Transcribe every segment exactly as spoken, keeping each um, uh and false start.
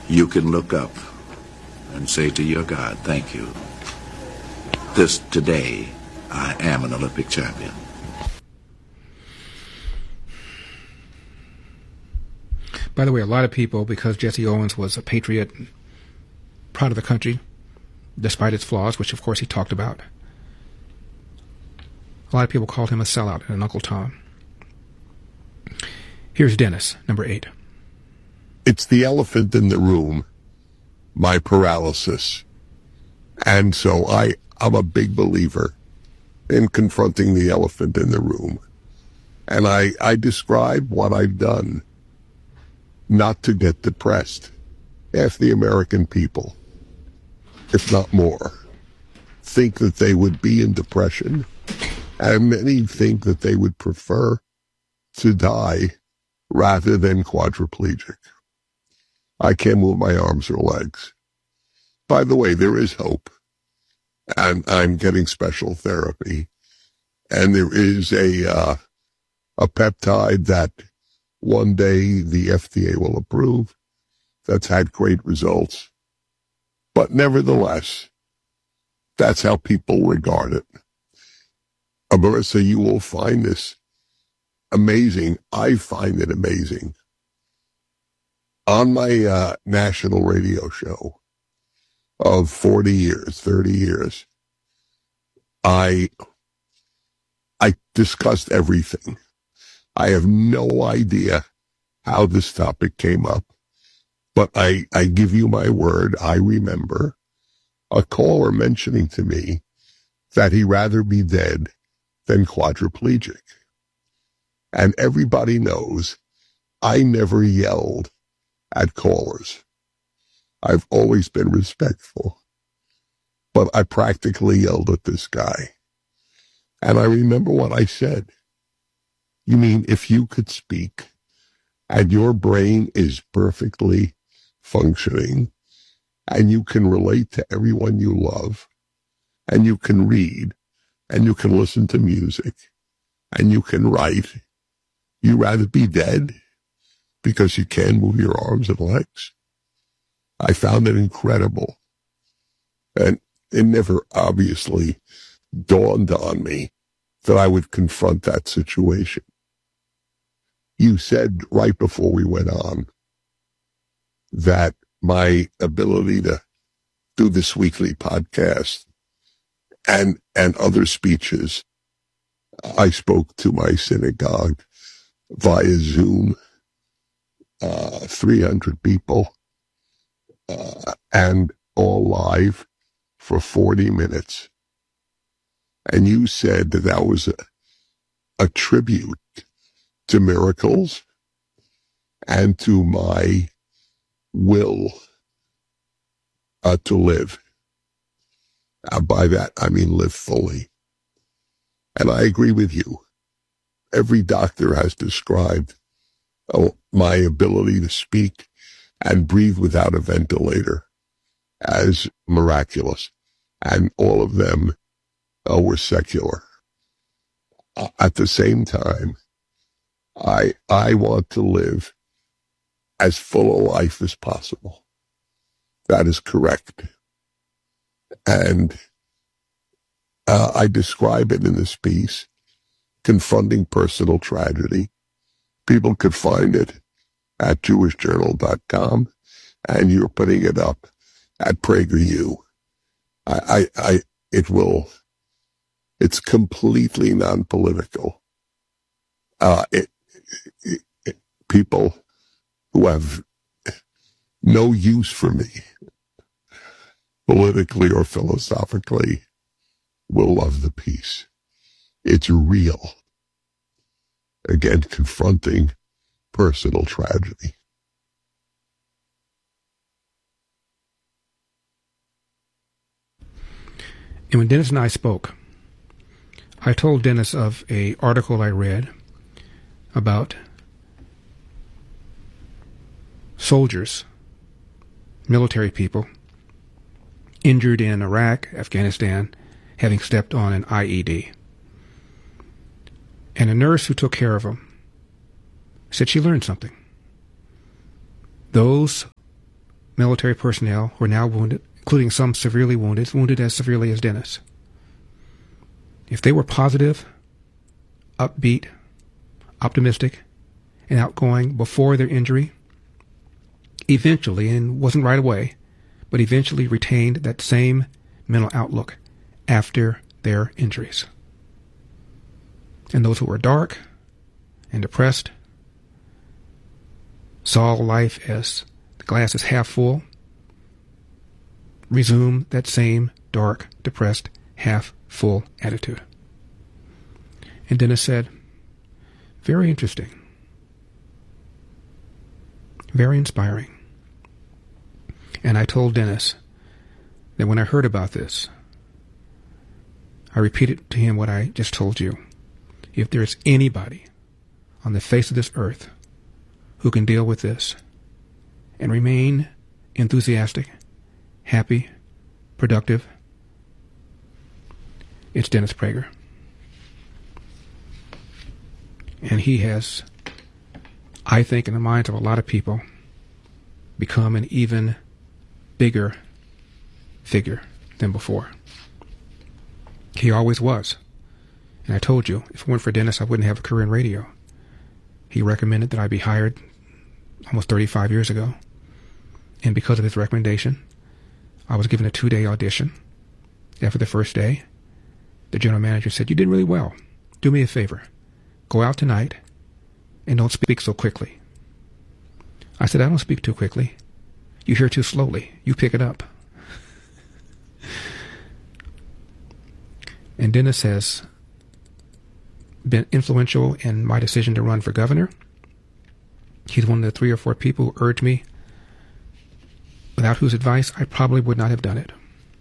you can look up and say to your God, thank you. This today, I am an Olympic champion. By the way, a lot of people, because Jesse Owens was a patriot, proud of the country, despite its flaws, which of course he talked about, a lot of people called him a sellout and an Uncle Tom. Here's Dennis, number eight. It's the elephant in the room, my paralysis. And so I, I'm a big believer in confronting the elephant in the room. And I, I describe what I've done not to get depressed. Half the American people, if not more, think that they would be in depression, and many think that they would prefer to die rather than quadriplegic. I can't move my arms or legs. By the way, there is hope, and I'm getting special therapy, and there is a uh, a peptide that one day the F D A will approve that's had great results. But nevertheless, that's how people regard it. Uh, Marissa, you will find this amazing. I find it amazing. On my uh, national radio show of forty years, thirty years, I I discussed everything. I have no idea how this topic came up, but I, I give you my word, I remember a caller mentioning to me that he'd rather be dead than quadriplegic. And everybody knows I never yelled at callers. I've always been respectful, but I practically yelled at this guy. And I remember what I said. You mean if you could speak and your brain is perfectly functioning and you can relate to everyone you love and you can read and you can listen to music and you can write, you'd rather be dead because you can't move your arms and legs? I found it incredible. And it never obviously dawned on me that I would confront that situation. You said right before we went on that my ability to do this weekly podcast and and other speeches, I spoke to my synagogue via Zoom, uh, three hundred people, uh, and all live for forty minutes. And you said that that was a, a tribute to miracles and to my will uh, to live. Uh, by that, I mean live fully. And I agree with you. Every doctor has described oh, my ability to speak and breathe without a ventilator as miraculous. And all of them uh, were secular. Uh, at the same time, I I want to live as full a life as possible. That is correct. And uh, I describe it in this piece, Confronting Personal Tragedy. People could find it at jewish journal dot com, and you're putting it up at PragerU. I, I, I, it will, it's completely non-political. Uh, it, it, it, people who have no use for me, politically or philosophically, will love the piece. It's real. Again, confronting personal tragedy. And when Dennis and I spoke, I told Dennis of an article I read about soldiers, military people, injured in Iraq, Afghanistan, having stepped on an I E D. And a nurse who took care of them said she learned something. Those military personnel who are now wounded, including some severely wounded, wounded as severely as Dennis. If they were positive, upbeat, optimistic, and outgoing before their injury, eventually, and wasn't right away, but eventually retained that same mental outlook after their injuries. And those who were dark and depressed saw life as the glass is half full, resume that same dark, depressed, half full attitude. And Dennis said, very interesting, very inspiring. And I told Dennis that when I heard about this, I repeated to him what I just told you. If there's anybody on the face of this earth who can deal with this and remain enthusiastic, happy, productive, it's Dennis Prager. And he has, I think, in the minds of a lot of people, become an even bigger figure than before. He always was. And I told you, if it weren't for Dennis, I wouldn't have a career in radio. He recommended that I be hired almost thirty-five years ago. And because of his recommendation, I was given a two-day audition. After the first day, the general manager said, you did really well. Do me a favor. Go out tonight and don't speak so quickly. I said, I don't speak too quickly. You hear too slowly. You pick it up. And Dennis has been influential in my decision to run for governor. He's one of the three or four people who urged me, without whose advice I probably would not have done it.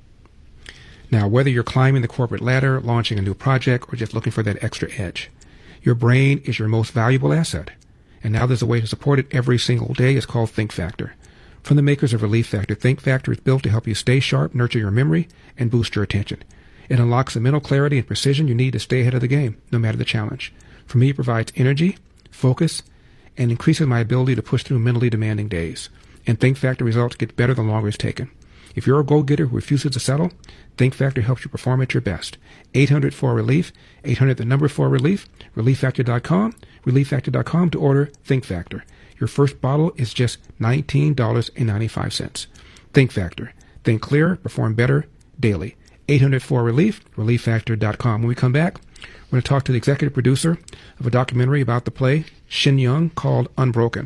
Now, whether you're climbing the corporate ladder, launching a new project, or just looking for that extra edge, your brain is your most valuable asset. And now there's a way to support it every single day. It's called Think Factor. From the makers of Relief Factor, Think Factor is built to help you stay sharp, nurture your memory, and boost your attention. It unlocks the mental clarity and precision you need to stay ahead of the game, no matter the challenge. For me, it provides energy, focus, and increases my ability to push through mentally demanding days. And Think Factor results get better the longer it's taken. If you're a go-getter who refuses to settle, Think Factor helps you perform at your best. eight hundred four relief, eight hundred the number four relief, relief factor dot com, relief factor dot com to order Think Factor. Your first bottle is just nineteen dollars and ninety-five cents. Think Factor. Think clearer, perform better daily. eight hundred four relief, relief factor dot com. When we come back, we're going to talk to the executive producer of a documentary about the play Shin Young called Unbroken,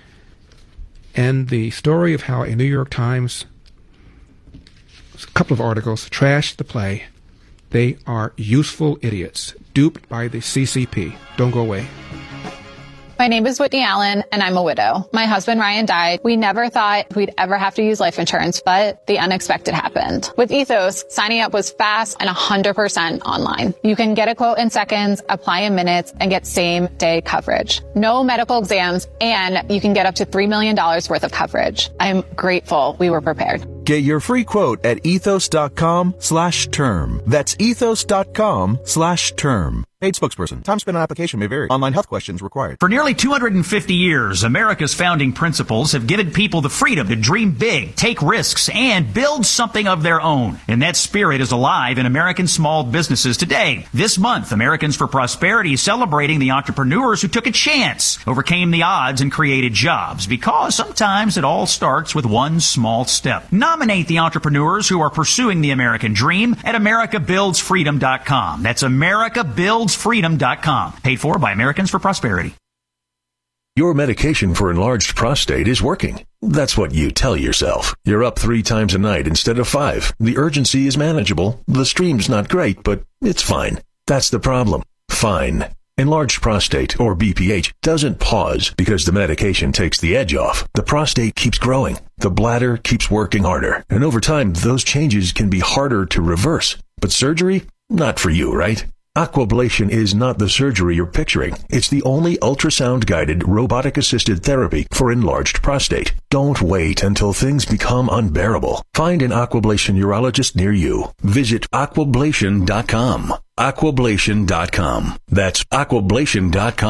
and the story of how a New York Times, a couple of articles, trashed the play. They are useful idiots, duped by the C C P. Don't go away. My name is Whitney Allen, and I'm a widow. My husband, Ryan, died. We never thought we'd ever have to use life insurance, but the unexpected happened. With Ethos, signing up was fast and one hundred percent online. You can get a quote in seconds, apply in minutes, and get same-day coverage. No medical exams, and you can get up to three million dollars worth of coverage. I'm grateful we were prepared. Get your free quote at ethos.com slash term. That's ethos.com slash term. Paid spokesperson. Time spent on application may vary. Online health questions required. For nearly two hundred fifty years, America's founding principles have given people the freedom to dream big, take risks, and build something of their own. And that spirit is alive in American small businesses today. This month, Americans for Prosperity is celebrating the entrepreneurs who took a chance, overcame the odds, and created jobs. Because sometimes it all starts with one small step. Nominate the entrepreneurs who are pursuing the American dream at america builds freedom dot com. That's america builds freedom dot com. Paid for by Americans for Prosperity. Your medication for enlarged prostate is working. That's what you tell yourself. You're up three times a night instead of five. The urgency is manageable. The stream's not great, but it's fine. That's the problem. Fine. Enlarged prostate, or B P H, doesn't pause because the medication takes the edge off. The prostate keeps growing. The bladder keeps working harder. And over time, those changes can be harder to reverse. But surgery? Not for you, right? Aquablation is not the surgery you're picturing. It's the only ultrasound-guided, robotic-assisted therapy for enlarged prostate. Don't wait until things become unbearable. Find an Aquablation urologist near you. Visit aquablation dot com. aquablation dot com. That's aquablation dot com.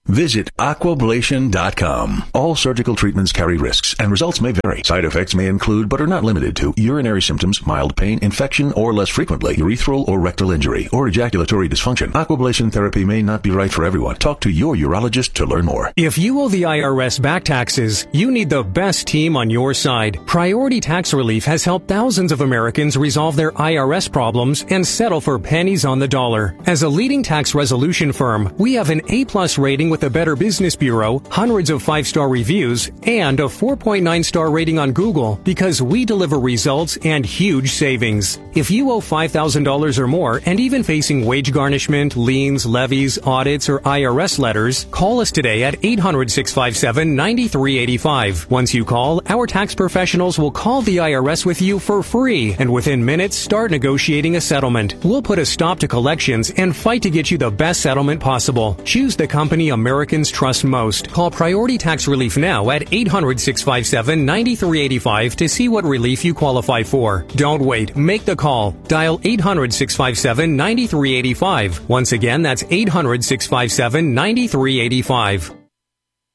Visit aquablation dot com. All surgical treatments carry risks, and results may vary. Side effects may include, but are not limited to, urinary symptoms, mild pain, infection, or less frequently, urethral or rectal injury, or ejaculatory dysfunction. Aquablation therapy may not be right for everyone. Talk to your urologist to learn more. If you owe the I R S back taxes, you need the best team on your side. Priority Tax Relief has helped thousands of Americans resolve their I R S problems and settle for pennies on the dollar. As a leading tax resolution firm, we have an A-plus rating with the Better Business Bureau, hundreds of five-star reviews, and a four point nine star rating on Google because we deliver results and huge savings. If you owe five thousand dollars or more and even facing wage garnishment, liens, levies, audits, or I R S letters, call us today at eight hundred, six five seven, nine three eight five. Once you call, our tax professionals will call the I R S with you for free, and within minutes, start negotiating a settlement. We'll put a stop to collections and fight to get you the best settlement possible. Choose the company Americans trust most. Call Priority Tax Relief now at eight hundred, six five seven, nine three eight five to see what relief you qualify for. Don't wait. Make the call. Dial eight hundred, six five seven, nine three eight five. Once again, that's eight hundred, six five seven, nine three eight five.